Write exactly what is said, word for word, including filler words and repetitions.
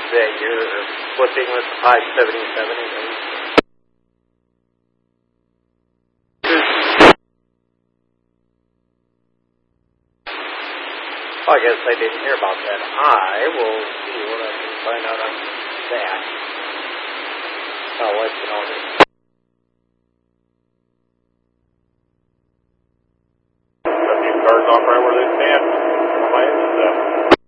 that you're flipping with the five seventy-seven and I guess I didn't hear about that. I will see what I can find out on that. I'll let you know.